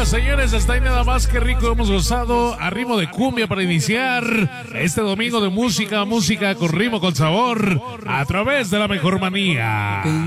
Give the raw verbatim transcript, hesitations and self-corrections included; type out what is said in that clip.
Bueno, señores, hasta ahí nada más. Que rico hemos gozado a ritmo de cumbia para iniciar este domingo de música, música con ritmo, con sabor, a través de La Mejor Manía.